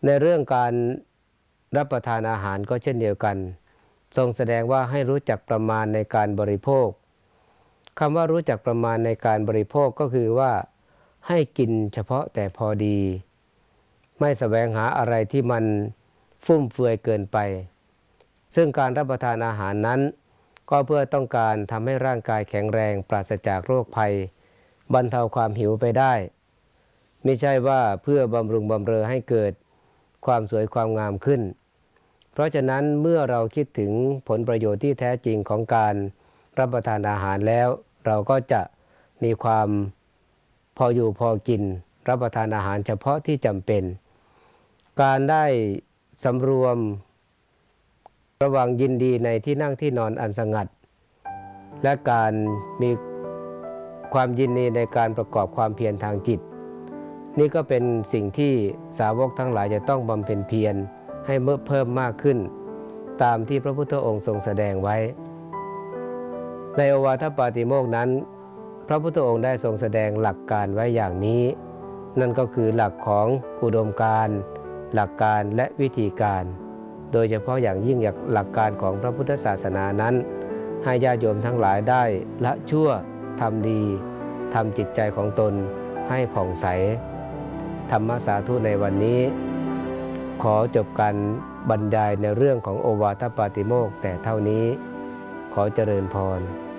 ในเรื่องการรับประทานอาหารก็เช่นเดียวกันทรงแสดงว่าให้รู้จักประมาณในการบริโภคคำว่ารู้จักประมาณในการบริโภคก็คือว่าให้กินเฉพาะแต่พอดีไม่แสวงหาอะไรที่มันฟุ่มเฟือยเกินไปซึ่งการรับประทานอาหารนั้นก็เพื่อต้องการทำให้ร่างกายแข็งแรงปราศจากโรคภัยบรรเทาความหิวไปได้ไม่ใช่ว่าเพื่อบำรุงบำเรอให้เกิดความสวยความงามขึ้นเพราะฉะนั้นเมื่อเราคิดถึงผลประโยชน์ที่แท้จริงของการรับประทานอาหารแล้วเราก็จะมีความพออยู่พอกินรับประทานอาหารเฉพาะที่จำเป็นการได้สำรวมระหว่างยินดีในที่นั่งที่นอนอันสงัดและการมีความยินดีในการประกอบความเพียรทางจิตนี่ก็เป็นสิ่งที่สาวกทั้งหลายจะต้องบำเพ็ญเพียรให้เพิ่มมากขึ้นตามที่พระพุทธองค์ทรงแสดงไว้ในโอวาทปาติโมกข์นั้นพระพุทธองค์ได้ทรงแสดงหลักการไว้อย่างนี้นั่นก็คือหลักของอุดมการณ์หลักการและวิธีการโดยเฉพาะอย่างยิ่งหลักการของพระพุทธศาสนานั้นให้ญาติโยมทั้งหลายได้ละชั่วทำดีทำจิตใจของตนให้ผ่องใสธรรมสาธุในวันนี้ขอจบการบรรยายในเรื่องของโอวาทปาติโมกข์แต่เท่านี้ขอเจริญพร